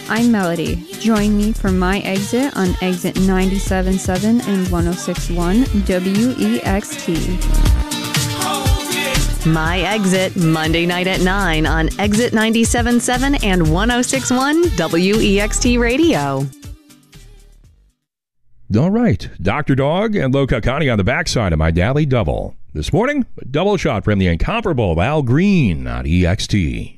I'm Melody. Join me for My Exit on Exit 97.7 and 106.1 WEXT. My Exit, Monday night at 9 on Exit 97.7 and 106.1 WEXT Radio. All right, Dr. Dog and Lo Kakani on the backside of my Daily Double. This morning, a double shot from the incomparable Al Green on EXT.